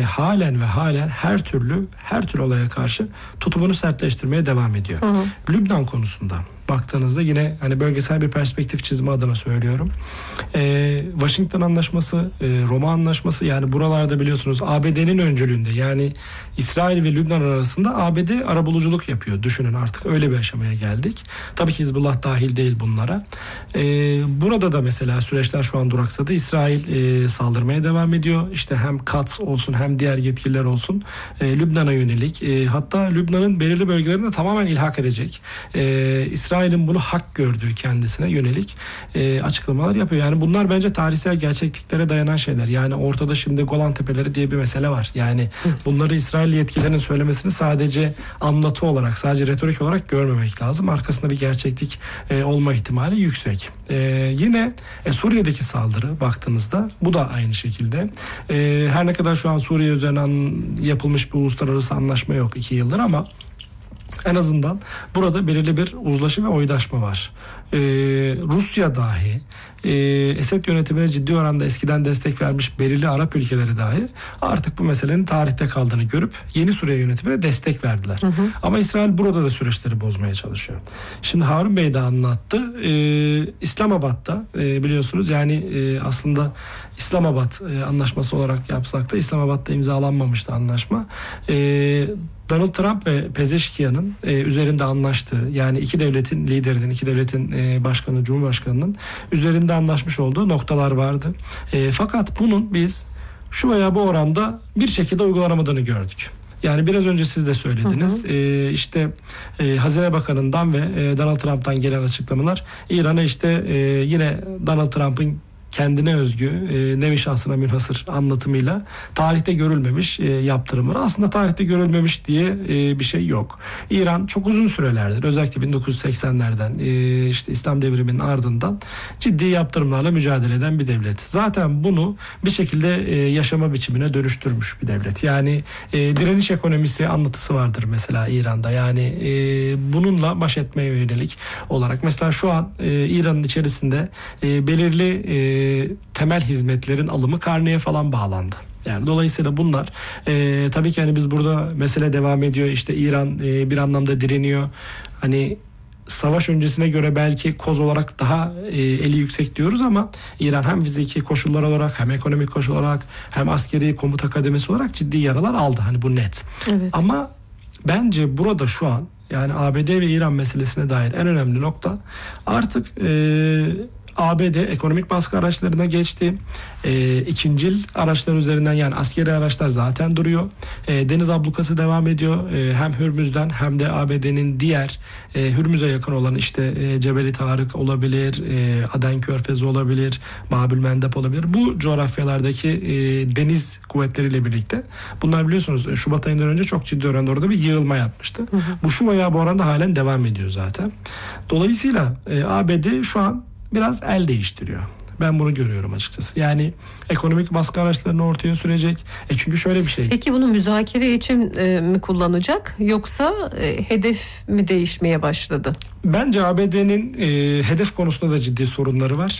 halen her türlü olaya karşı tutumunu sertleştirmeye devam ediyor. Lübnan konusunda baktığınızda yine hani bölgesel bir perspektif çizme adına söylüyorum. Washington Anlaşması, Roma Anlaşması, yani buralarda biliyorsunuz ABD'nin öncülüğünde, yani İsrail ve Lübnan arasında ABD arabuluculuk yapıyor. Düşünün, artık öyle bir aşamaya geldik. Tabii ki Hizbullah dahil değil bunlara. Burada da mesela süreçler şu an duraksadı. İsrail saldırmaya devam ediyor. İşte hem Katz olsun hem diğer yetkililer olsun Lübnan'a yönelik, hatta Lübnan'ın belirli bölgelerinde tamamen ilhak edecek, İsrail'in bunu hak gördüğü kendisine yönelik açıklamalar yapıyor. Yani bunlar bence tarihsel gerçekliklere dayanan şeyler. Yani ortada şimdi Golan Tepeleri diye bir mesele var. Yani bunları İsrail yetkililerinin söylemesini sadece anlatı olarak, sadece retorik olarak görmemek lazım. Arkasında bir gerçeklik olma ihtimali yüksek. Yine Suriye'deki saldırı baktığınızda bu da aynı şekilde. Her ne kadar şu an Suriye üzerinden yapılmış bir uluslararası anlaşma yok 2 yıldır, ama en azından burada belirli bir uzlaşı ve oydaşma var. Rusya dahi, Esed yönetimine ciddi oranda eskiden destek vermiş belirli Arap ülkeleri dahi artık bu meselenin tarihte kaldığını görüp yeni Suriye yönetimine destek verdiler. Ama İsrail burada da süreçleri bozmaya çalışıyor. Şimdi Harun Bey de anlattı. İslamabad'da biliyorsunuz, yani aslında İslamabad anlaşması olarak yapsak da İslamabad'da imzalanmamıştı anlaşma. Donald Trump ve Pezeşkiyan'ın üzerinde anlaştığı, yani iki devletin liderinin, iki devletin başkanı, Cumhurbaşkanı'nın üzerinde anlaşmış olduğu noktalar vardı. Fakat bunun biz şu veya bu oranda bir şekilde uygulanamadığını gördük. Yani biraz önce siz de söylediniz. İşte Hazine Bakanı'ndan ve Donald Trump'tan gelen açıklamalar İran'a işte yine Donald Trump'ın kendine özgü, nevi şahsına münhasır anlatımıyla tarihte görülmemiş yaptırımları. Aslında tarihte görülmemiş diye bir şey yok. İran çok uzun sürelerdir, özellikle 1980'lerden işte İslam devriminin ardından ciddi yaptırımlarla mücadele eden bir devlet. Zaten bunu bir şekilde yaşama biçimine dönüştürmüş bir devlet. Yani direniş ekonomisi anlatısı vardır mesela İran'da. Yani bununla baş etmeye yönelik olarak. Mesela şu an İran'ın içerisinde belirli temel hizmetlerin alımı karneye falan bağlandı. Yani dolayısıyla bunlar tabii ki hani biz burada mesele devam ediyor. İşte İran bir anlamda direniyor. Hani savaş öncesine göre belki koz olarak daha eli yüksek diyoruz, ama İran hem fiziki koşullar olarak, hem ekonomik koşul olarak, hem askeri komuta kademesi olarak ciddi yaralar aldı. Hani bu net. Evet. Ama bence burada şu an, yani ABD ve İran meselesine dair en önemli nokta artık ABD ekonomik baskı araçlarına geçti. İkincil araçlar üzerinden, yani askeri araçlar zaten duruyor. Deniz ablukası devam ediyor. Hem Hürmüz'den hem de ABD'nin diğer Hürmüz'e yakın olan işte Cebeli Tarık olabilir, Aden Körfezi olabilir, Babül Mendeb olabilir. Bu coğrafyalardaki deniz kuvvetleriyle birlikte, bunlar biliyorsunuz Şubat ayından önce çok ciddi oranda orada bir yığılma yapmıştı. Bu şu veya bu oranda halen devam ediyor zaten. Dolayısıyla ABD şu an biraz el değiştiriyor. Ben bunu görüyorum açıkçası. Yani ekonomik baskı araçlarını ortaya sürecek. Çünkü şöyle bir şey. Peki bunu müzakere için mi kullanacak, yoksa hedef mi değişmeye başladı? Bence ABD'nin hedef konusunda da ciddi sorunları var.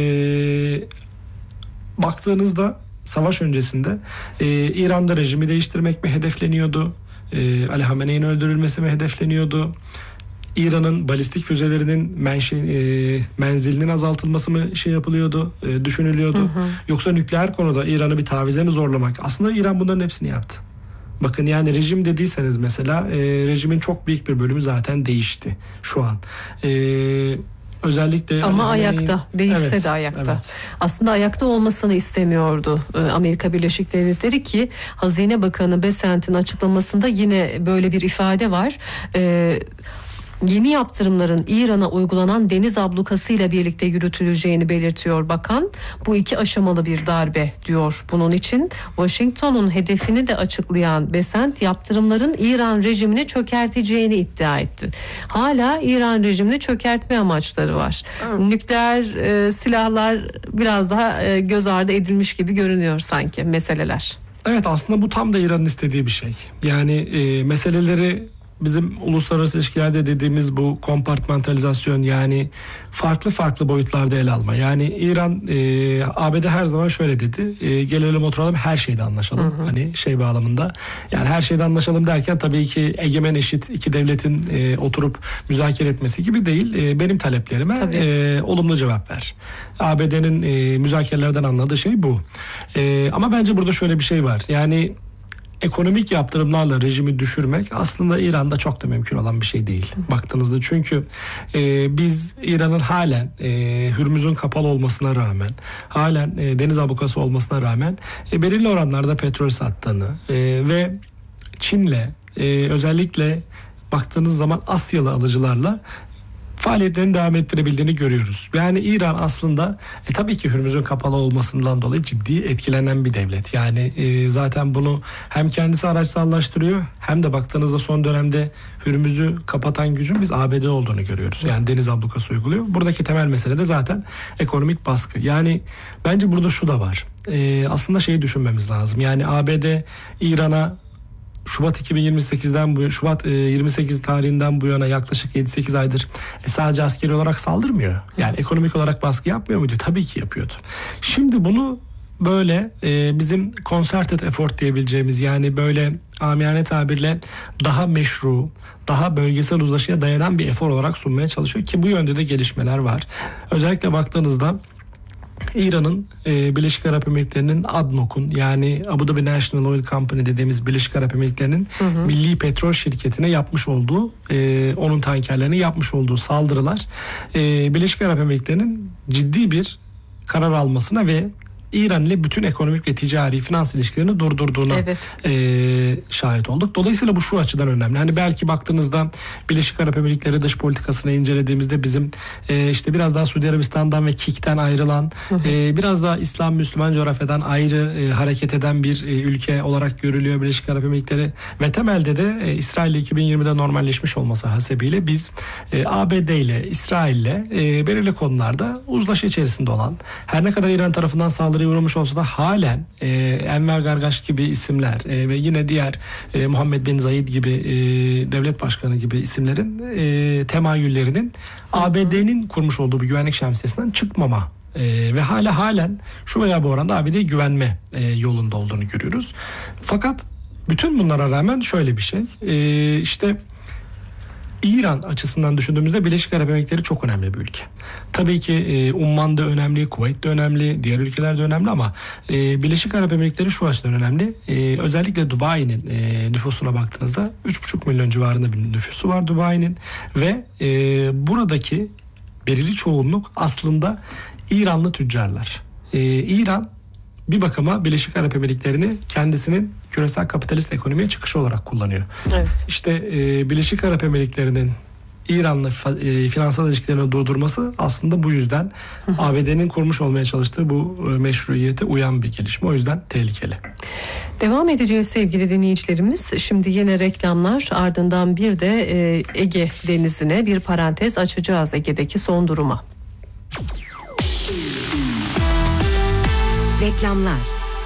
Baktığınızda savaş öncesinde İran'da rejimi değiştirmek mi hedefleniyordu? Ali Hamenei'nin öldürülmesi mi hedefleniyordu? İran'ın balistik füzelerinin menzilinin azaltılması mı yapılıyordu, düşünülüyordu? Yoksa nükleer konuda İran'ı bir tavize mi zorlamak? Aslında İran bunların hepsini yaptı. Bakın, yani rejim dediyseniz mesela rejimin çok büyük bir bölümü zaten değişti şu an. Özellikle ama ayakta, değişse de ayakta. Evet. Aslında ayakta olmasını istemiyordu Amerika Birleşik Devletleri, ki Hazine Bakanı Besant'ın açıklamasında yine böyle bir ifade var. Yeni yaptırımların İran'a uygulanan deniz ablukasıyla birlikte yürütüleceğini belirtiyor bakan. Bu 2 aşamalı bir darbe diyor. Bunun için Washington'un hedefini de açıklayan Besant, yaptırımların İran rejimini çökerteceğini iddia etti. Hala İran rejimini çökertme amaçları var. Evet. Nükleer silahlar biraz daha göz ardı edilmiş gibi görünüyor sanki meseleler. Evet, aslında bu tam da İran'ın istediği bir şey. Yani meseleleri bizim uluslararası ilişkilerde dediğimiz bu kompartmentalizasyon, yani farklı boyutlarda ele alma. Yani İran, ABD her zaman şöyle dedi. Gelelim oturalım, her şeyde anlaşalım. Hani şey bağlamında. Yani her şeyde anlaşalım derken tabii ki egemen eşit iki devletin oturup müzakere etmesi gibi değil. Benim taleplerime olumlu cevap ver. ABD'nin müzakerelerden anladığı şey bu. Ama bence burada şöyle bir şey var. Yani ekonomik yaptırımlarla rejimi düşürmek aslında İran'da çok da mümkün olan bir şey değil baktığınızda. Çünkü biz İran'ın halen Hürmüz'ün kapalı olmasına rağmen, halen deniz ablukası olmasına rağmen belirli oranlarda petrol sattığını ve Çin'le özellikle baktığınız zaman Asyalı alıcılarla faaliyetlerini devam ettirebildiğini görüyoruz. Yani İran aslında tabii ki Hürmüz'ün kapalı olmasından dolayı ciddi etkilenen bir devlet. Yani zaten bunu hem kendisi araçsallaştırıyor, hem de baktığınızda son dönemde Hürmüz'ü kapatan gücün biz ABD olduğunu görüyoruz. Yani deniz ablukası uyguluyor. Buradaki temel mesele de zaten ekonomik baskı. Yani bence burada şu da var. Aslında şeyi düşünmemiz lazım. Yani ABD İran'a Şubat 2028'den bu Şubat 28 tarihinden bu yana yaklaşık 7-8 aydır sadece askeri olarak saldırmıyor. Yani ekonomik olarak baskı yapmıyor muydu? Tabii ki yapıyordu. Şimdi bunu böyle bizim concerted effort diyebileceğimiz, yani böyle amiyane tabirle daha meşru, daha bölgesel uzlaşıya dayanan bir efor olarak sunmaya çalışıyor ki bu yönde de gelişmeler var. Özellikle baktığınızda İran'ın Birleşik Arap Emirlikleri'nin ADNOC'un, yani Abu Dhabi National Oil Company dediğimiz Birleşik Arap Emirlikleri'nin milli petrol şirketine yapmış olduğu, onun tankerlerine yapmış olduğu saldırılar Birleşik Arap Emirlikleri'nin ciddi bir karar almasına ve İran ile bütün ekonomik ve ticari finans ilişkilerini durdurduğuna şahit olduk. Dolayısıyla bu şu açıdan önemli. Hani belki baktığınızda Birleşik Arap Emirlikleri dış politikasını incelediğimizde bizim işte biraz daha Suudi Arabistan'dan ve KİK'ten ayrılan, biraz daha İslam Müslüman coğrafyadan ayrı hareket eden bir ülke olarak görülüyor Birleşik Arap Emirlikleri ve temelde de İsrail ile 2020'de normalleşmiş olması hasebiyle biz ABD ile İsrail ile belirli konularda uzlaşı içerisinde olan, her ne kadar İran tarafından saldırı uğramış olsa da halen Enver Gargaş gibi isimler ve yine diğer Muhammed bin Zayed gibi devlet başkanı gibi isimlerin temayüllerinin ABD'nin kurmuş olduğu bu güvenlik şemsiyesinden çıkmama ve halen şu veya bu oranda ABD'ye güvenme yolunda olduğunu görüyoruz. Fakat bütün bunlara rağmen şöyle bir şey, işte İran açısından düşündüğümüzde Birleşik Arap Emirlikleri çok önemli bir ülke. Tabii ki Umman da önemli, Kuveyt de önemli, diğer ülkeler de önemli ama Birleşik Arap Emirlikleri şu açıdan önemli. Özellikle Dubai'nin nüfusuna baktığınızda 3,5 milyon civarında bir nüfusu var Dubai'nin ve buradaki belirli çoğunluk aslında İranlı tüccarlar. İran bir bakıma Birleşik Arap Emirlikleri'ni kendisinin küresel kapitalist ekonomiye çıkışı olarak kullanıyor. Evet. İşte Birleşik Arap Emirlikleri'nin İran'la finansal ilişkilerini durdurması aslında bu yüzden ABD'nin kurmuş olmaya çalıştığı bu meşruiyete uyan bir gelişme. O yüzden tehlikeli. Devam edeceğiz sevgili dinleyicilerimiz. Şimdi yine reklamlar, ardından bir de Ege Denizi'ne bir parantez açacağız, Ege'deki son duruma. Reklamlar.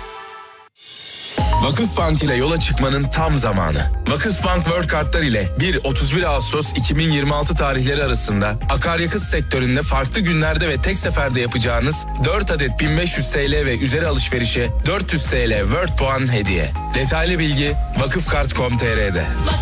Vakıfbank ile yola çıkmanın tam zamanı. Vakıfbank World Kartlar ile 1-31 Ağustos 2026 tarihleri arasında akaryakıt sektöründe farklı günlerde ve tek seferde yapacağınız 4 adet 1500 TL ve üzeri alışverişe 400 TL World Puan hediye. Detaylı bilgi vakıfkart.com.tr'de.